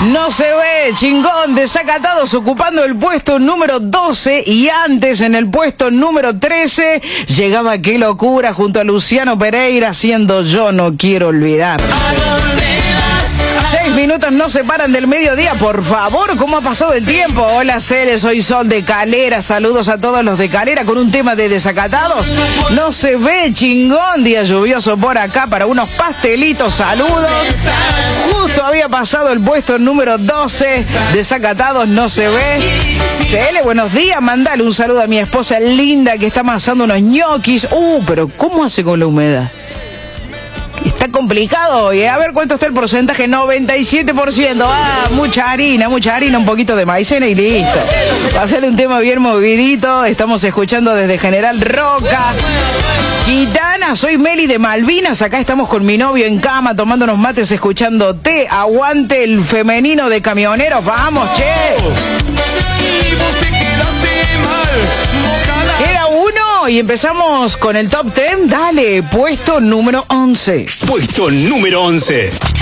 No se ve, chingón, Desacatados ocupando el puesto número 12 y antes en el puesto número 13 llegaba Qué Locura junto a Luciano Pereira haciendo Yo No Quiero Olvidar. 6 minutos nos separan del mediodía, por favor, ¿cómo ha pasado el tiempo? Hola Cele, soy Sol de Calera, saludos a todos los de Calera con un tema de Desacatados. No se ve, chingón, día lluvioso por acá para unos pastelitos, saludos. Justo había pasado el puesto número 12, Desacatados, no se ve. Cele, buenos días, mandale un saludo a mi esposa linda que está amasando unos ñoquis. Pero ¿cómo hace con la humedad? Está complicado hoy, ¿eh? A ver cuánto está el porcentaje. 97%. Mucha harina, un poquito de maicena y listo. Va a ser un tema bien movidito. Estamos escuchando desde General Roca. Gitana, soy Meli de Malvinas. Acá estamos con mi novio en cama tomando unos mates escuchándote. Aguante el femenino de camioneros. Vamos, che. Queda uno y empezamos con el top 10. Dale, puesto número 11. Puesto número 11.